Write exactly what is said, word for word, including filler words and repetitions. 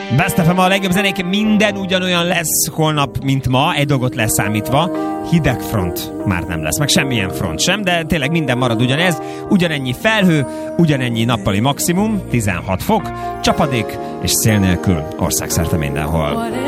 Best ef em, a legjobb zenék, minden ugyanolyan lesz holnap, mint ma, egy dolgot leszámítva. Hideg front már nem lesz, meg semmilyen front sem, de tényleg minden marad ugyanez. Ugyanennyi felhő, ugyanennyi nappali maximum, tizenhat fok, csapadék és szél nélkül országszerte mindenhol.